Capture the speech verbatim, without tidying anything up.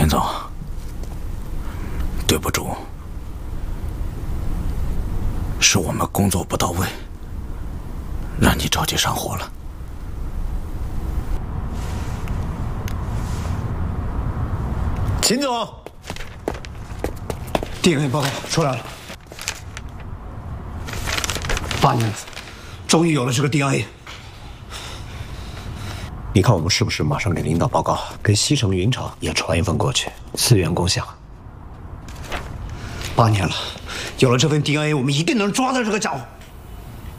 田总，对不住，是我们工作不到位，让你着急上火了。 秦总 ，D N A 报告出来了，八年了，终于有了这个 D N A。你看我们是不是马上给领导报告，给西城云厂也传一份过去，资源共享。八年了，有了这份 D N A， 我们一定能抓到这个家伙。